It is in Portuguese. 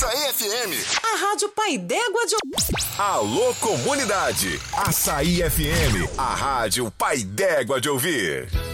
Açaí FM. A Rádio Pai d'Égua de... Alô, comunidade. Açaí FM, a rádio Pai d'Égua de ouvir.